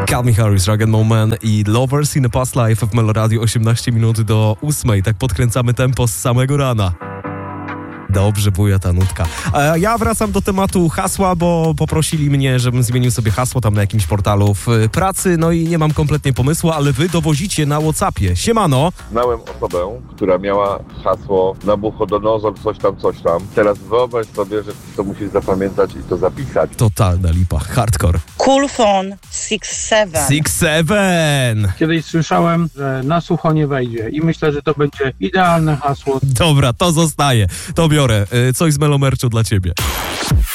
Calvin Harris, Rag & Bone Man i Lovers in a Past Life w Meloradio 18 minut do 8. Tak podkręcamy tempo z samego rana. Dobrze buja ta nutka. Ja wracam do tematu hasła, bo poprosili mnie, żebym zmienił sobie hasło tam na jakimś portalu w pracy, no i nie mam kompletnie pomysłu, ale wy dowozicie na WhatsAppie. Siemano! Znałem osobę, która miała hasło Nabuchodonozor coś tam. Teraz wyobraź sobie, że to musisz zapamiętać i to zapisać. Totalna lipa, hardcore. Coolphone 67. 67! Kiedyś słyszałem, że na sucho nie wejdzie i myślę, że to będzie idealne hasło. Dobra, to zostaje. To biorę. Coś z Melomerczu dla ciebie.